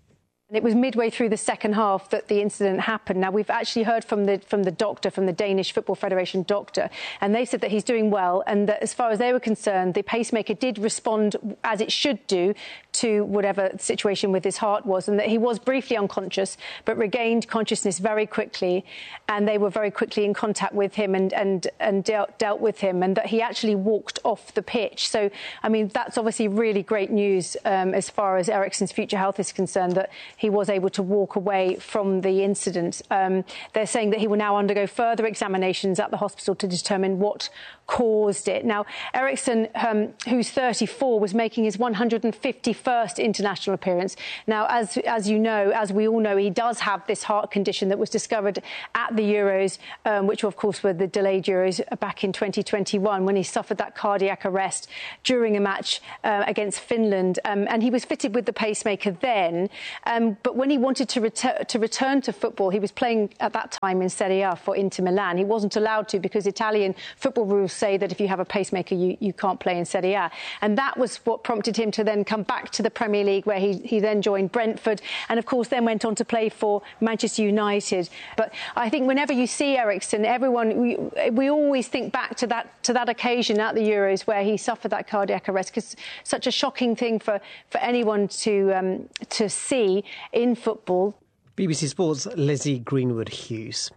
It was midway through the second half that the incident happened. Now, we've actually heard from the from the doctor, from the Danish Football Federation doctor, and they said that he's doing well and that as far as they were concerned, the pacemaker did respond as it should do to whatever situation with his heart was, and that he was briefly unconscious but regained consciousness very quickly, and they were very quickly in contact with him and, and, and dealt, dealt with him, and that he actually walked off the pitch. So, I mean, that's obviously really great news um, as far as Eriksen's future health is concerned, that he was able to walk away from the incident. Um, they're saying that he will now undergo further examinations at the hospital to determine what caused it. Now, Eriksen, um, who's thirty-four, was making his one hundred fifty-first international appearance. Now, as as you know, as we all know, he does have this heart condition that was discovered at the Euros, um, which of course were the delayed Euros back in twenty twenty-one, when he suffered that cardiac arrest during a match uh, against Finland, um, and he was fitted with the pacemaker then. Um, but when he wanted to, retur- to return to football, he was playing at that time in Serie A for Inter Milan. He wasn't allowed to because Italian football rules say that if you have a pacemaker, you, you can't play in Serie A. And that was what prompted him to then come back to the Premier League, where he, he then joined Brentford and, of course, then went on to play for Manchester United. But I think whenever you see Eriksen, everyone, we, we always think back to that to that occasion at the Euros where he suffered that cardiac arrest, because such a shocking thing for, for anyone to um, to see in football. B B C Sports' Lizzie Greenwood-Hughes.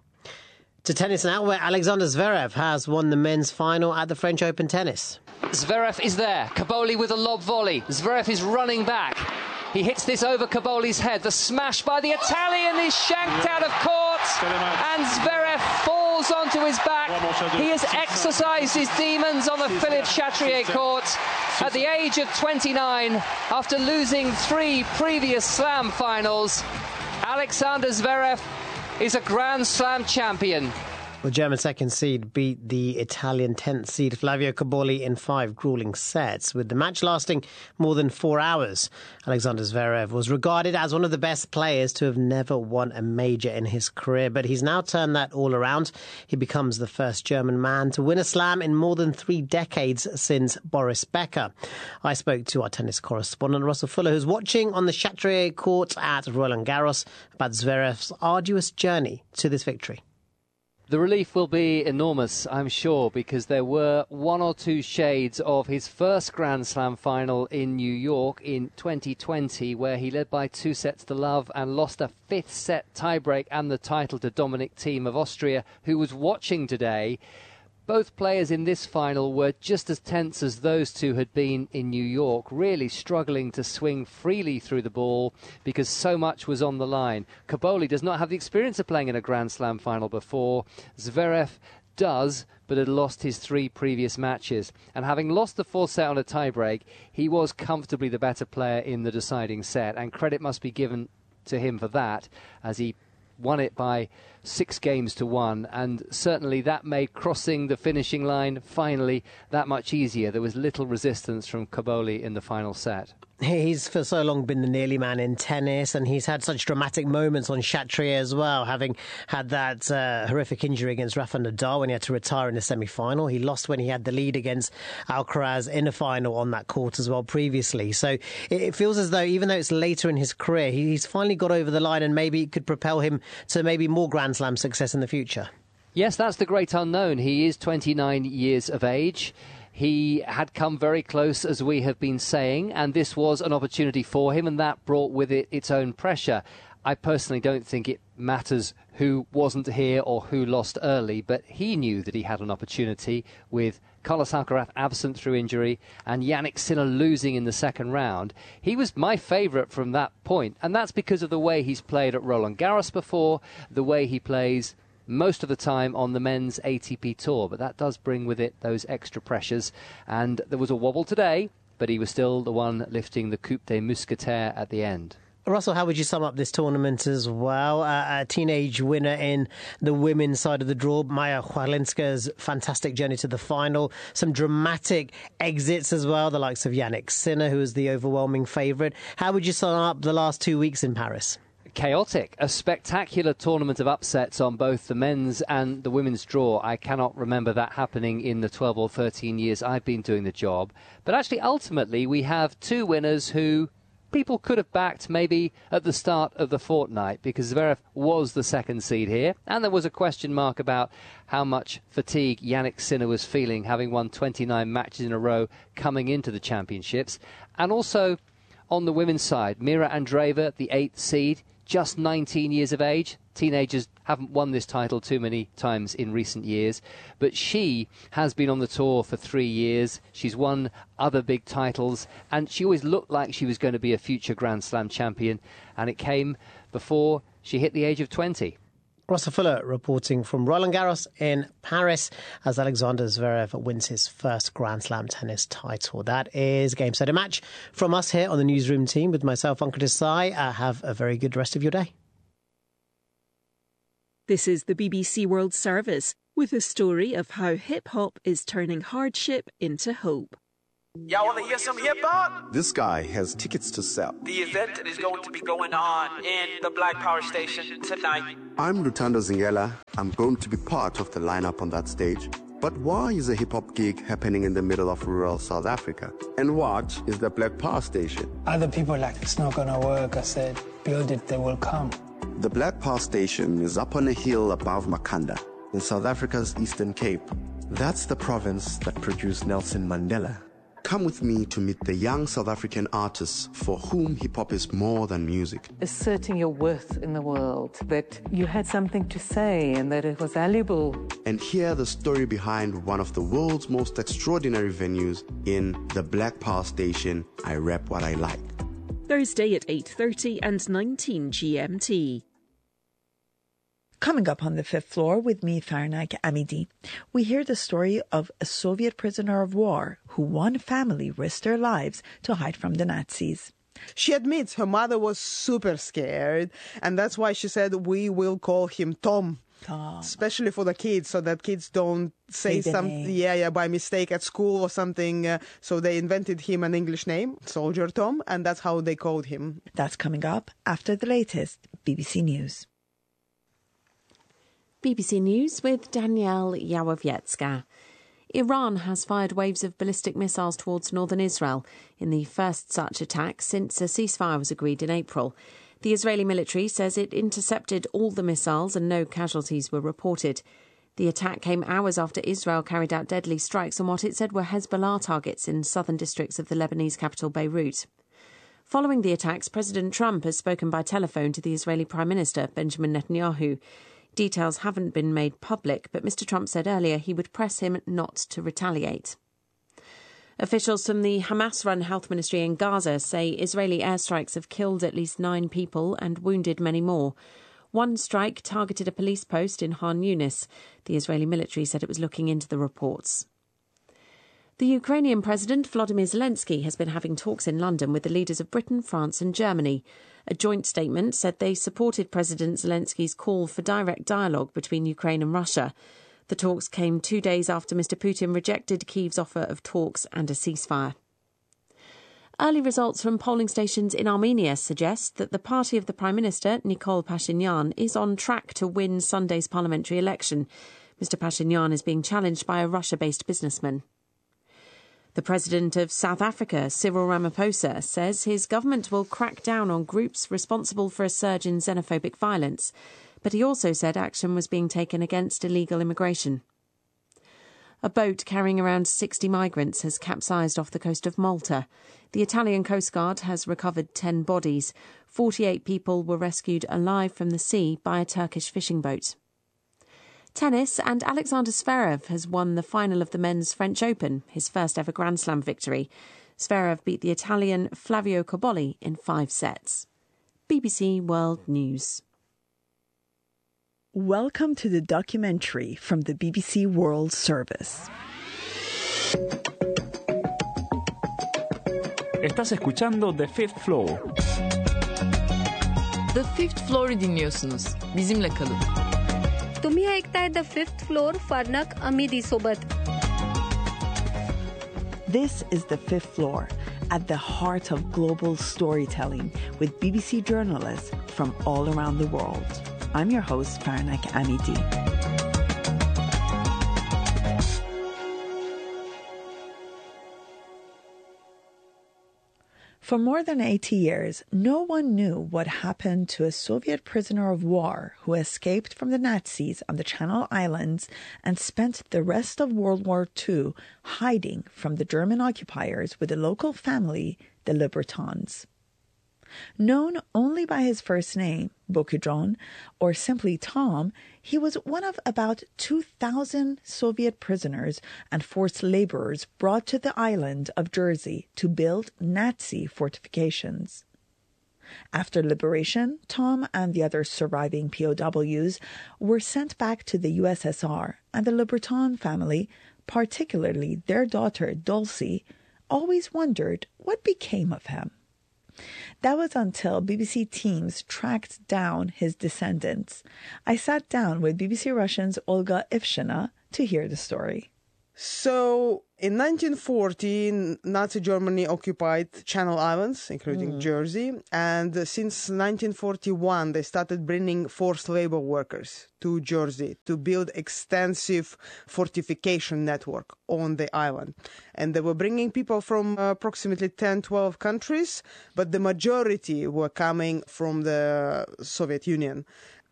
To tennis now, where Alexander Zverev has won the men's final at the French Open tennis. Zverev is there. Kaboli with a lob volley. Zverev is running back. He hits this over Kaboli's head. The smash by the Italian is shanked out of court, and Zverev falls onto his back. He has exercised his demons on the Philippe Chatrier court at the age of twenty-nine, after losing three previous Slam finals. Alexander Zverev is a Grand Slam champion. The German second seed beat the Italian tenth seed Flavio Caboli in five grueling sets, with the match lasting more than four hours. Alexander Zverev was regarded as one of the best players to have never won a major in his career, but he's now turned that all around. He becomes the first German man to win a slam in more than three decades since Boris Becker. I spoke to our tennis correspondent Russell Fuller, who's watching on the Chatrier court at Roland Garros, about Zverev's arduous journey to this victory. The relief will be enormous, I'm sure, because there were one or two shades of his first Grand Slam final in New York in twenty twenty, where he led by two sets to love and lost a fifth set tiebreak and the title to Dominic Thiem of Austria, who was watching today. Both players in this final were just as tense as those two had been in New York, really struggling to swing freely through the ball because so much was on the line. Caboli does not have the experience of playing in a Grand Slam final before. Zverev does, but had lost his three previous matches. And having lost the fourth set on a tiebreak, he was comfortably the better player in the deciding set. And credit must be given to him for that, as he won it by six games to one, and certainly that made crossing the finishing line finally that much easier. There was little resistance from Caboli in the final set. He's for so long been the nearly man in tennis, and he's had such dramatic moments on Chatrier as well, having had that uh, horrific injury against Rafa Nadal when he had to retire in the semi-final. He lost when he had the lead against Alcaraz in a final on that court as well previously. So it, it feels as though, even though it's later in his career, he, he's finally got over the line, and maybe it could propel him to maybe more Grand Slam success in the future. Yes, that's the great unknown. He is twenty-nine years of age. He had come very close, as we have been saying, and this was an opportunity for him, and that brought with it its own pressure. I personally don't think it matters who wasn't here or who lost early, but he knew that he had an opportunity with Carlos Alcaraz absent through injury and Jannik Sinner losing in the second round. He was my favourite from that point, and that's because of the way he's played at Roland Garros before, the way he plays most of the time on the men's A T P Tour, but that does bring with it those extra pressures. And there was a wobble today, but he was still the one lifting the Coupe des Mousquetaires at the end. Russell, how would you sum up this tournament as well? Uh, a teenage winner in the women's side of the draw, Maya Chwalinska's fantastic journey to the final. Some dramatic exits as well, the likes of Jannik Sinner, who was the overwhelming favourite. How would you sum up the last two weeks in Paris? Chaotic, a spectacular tournament of upsets on both the men's and the women's draw. I cannot remember that happening in the twelve or thirteen years I've been doing the job. But actually, ultimately, we have two winners who people could have backed maybe at the start of the fortnight, because Zverev was the second seed here, and there was a question mark about how much fatigue Jannik Sinner was feeling, having won twenty-nine matches in a row coming into the championships. And also on the women's side, Mira Andreeva, the eighth seed, just nineteen years of age. Teenagers haven't won this title too many times in recent years, but she has been on the tour for three years. She's won other big titles, and she always looked like she was going to be a future Grand Slam champion, and it came before she hit the age of twenty. Rossa Fuller reporting from Roland Garros in Paris as Alexander Zverev wins his first Grand Slam tennis title. That is Game Set a Match from us here on the newsroom team with myself, Ankur Desai. Uh, have a very good rest of your day. This is the B B C World Service with a story of how hip-hop is turning hardship into hope. Y'all want to hear some hip-hop? This guy has tickets to sell. The event is going to be going on in the Black Power Station tonight. I'm Lutando Zingela. I'm going to be part of the lineup on that stage. But why is a hip-hop gig happening in the middle of rural South Africa? And what is the Black Power Station? Other people are like, it's not going to work. I said, build it, they will come. The Black Power Station is up on a hill above Makanda, in South Africa's Eastern Cape. That's the province that produced Nelson Mandela. Come with me to meet the young South African artists for whom hip-hop is more than music. Asserting your worth in the world, that you had something to say and that it was valuable. And hear the story behind one of the world's most extraordinary venues in the Black Power Station, I Rap What I Like. Thursday at eight thirty and nineteen G M T. Coming up on the fifth floor with me, Farnak Amidi, we hear the story of a Soviet prisoner of war who one family risked their lives to hide from the Nazis. She admits her mother was super scared, and that's why she said, we will call him Tom. Tom. Especially for the kids, so that kids don't say something yeah, yeah, by mistake at school or something. Uh, so they invented him an English name, Soldier Tom, and that's how they called him. That's coming up after the latest B B C News. B B C News with Danielle Yawowiecka. Iran has fired waves of ballistic missiles towards northern Israel in the first such attack since a ceasefire was agreed in April. The Israeli military says it intercepted all the missiles and no casualties were reported. The attack came hours after Israel carried out deadly strikes on what it said were Hezbollah targets in southern districts of the Lebanese capital Beirut. Following the attacks, President Trump has spoken by telephone to the Israeli Prime Minister, Benjamin Netanyahu. Details haven't been made public, but Mr Trump said earlier he would press him not to retaliate. Officials from the Hamas-run health ministry in Gaza say Israeli airstrikes have killed at least nine people and wounded many more. One strike targeted a police post in Khan Yunis. The Israeli military said it was looking into the reports. The Ukrainian President Volodymyr Zelensky has been having talks in London with the leaders of Britain, France and Germany. A joint statement said they supported President Zelensky's call for direct dialogue between Ukraine and Russia. The talks came two days after Mr Putin rejected Kyiv's offer of talks and a ceasefire. Early results from polling stations in Armenia suggest that the party of the Prime Minister, Nikol Pashinyan, is on track to win Sunday's parliamentary election. Mr Pashinyan is being challenged by a Russia-based businessman. The President of South Africa, Cyril Ramaphosa, says his government will crack down on groups responsible for a surge in xenophobic violence. But he also said action was being taken against illegal immigration. A boat carrying around sixty migrants has capsized off the coast of Malta. The Italian Coast Guard has recovered ten bodies. forty-eight people were rescued alive from the sea by a Turkish fishing boat. Tennis, and Alexander Zverev has won the final of the men's French Open, his first ever Grand Slam victory. Zverev beat the Italian Flavio Cobolli in five sets. B B C World News. Welcome to the documentary from the B B C World Service. Estás escuchando The Fifth Floor. The Fifth Floor'u dinliyorsunuz. Bizimle kalın. तुम्ही ऐकताय The Fifth Floor फारनाक अमिदी सोबत. This is The Fifth Floor, at the heart of global storytelling with B B C journalists from all around the world. I'm your host, Farnak Amidi. For more than eighty years, no one knew what happened to a Soviet prisoner of war who escaped from the Nazis on the Channel Islands and spent the rest of World War Two hiding from the German occupiers with a local family, the Le Bretons. Known only by his first name, Bokudron, or simply Tom, he was one of about two thousand Soviet prisoners and forced laborers brought to the island of Jersey to build Nazi fortifications. After liberation, Tom and the other surviving P O Ws were sent back to the U S S R, and the Le Breton family, particularly their daughter Dulcie, always wondered what became of him. That was until B B C teams tracked down his descendants. I sat down with B B C Russian's Olga Ivshina to hear the story. So, in nineteen forty, Nazi Germany occupied Channel Islands, including mm. Jersey, and since nineteen forty-one, they started bringing forced labor workers to Jersey to build extensive fortification network on the island. And they were bringing people from uh, approximately ten, twelve countries, but the majority were coming from the Soviet Union.